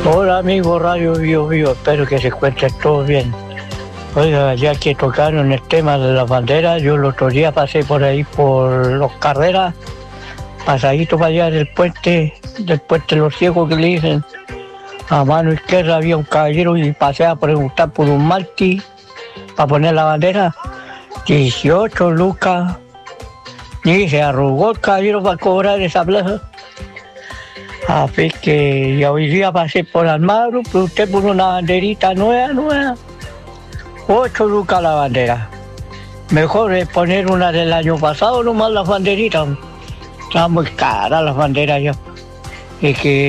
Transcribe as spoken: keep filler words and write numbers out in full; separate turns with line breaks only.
Hola amigo Radio Bio Bio, espero que se encuentren todos bien. Oiga, ya que tocaron el tema de las banderas, yo el otro día pasé por ahí por los Carreras, pasadito para allá del puente, del puente de los ciegos que le dicen, a mano izquierda había un caballero y pasé a preguntar por un martí para poner la bandera, dieciocho lucas, y se arrugó el caballero para cobrar esa plaza. Así que ya hoy día pasé por Almagro, pregunté por una banderita nueva, nueva, ocho lucas la bandera. Mejor es poner una del año pasado, nomás las banderitas. Están muy caras las banderas ya. Es que